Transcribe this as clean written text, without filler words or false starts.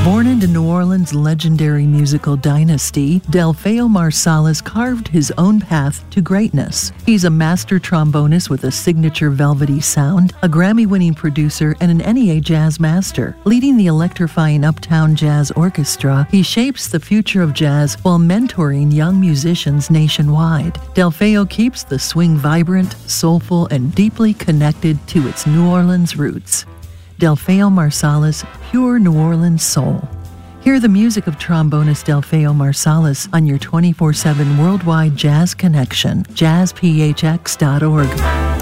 Born into New Orleans' legendary musical dynasty, Delfeayo Marsalis carved his own path to greatness. He's a master trombonist with a signature velvety sound, a Grammy-winning producer, and an NEA jazz master. Leading the electrifying Uptown Jazz Orchestra, he shapes the future of jazz while mentoring young musicians nationwide. Delfeayo keeps the swing vibrant, soulful, and deeply connected to its New Orleans roots. Delfeayo Marsalis, pure New Orleans soul. Hear the music of trombonist Delfeayo Marsalis on your 24/7 worldwide jazz connection, jazzphx.org.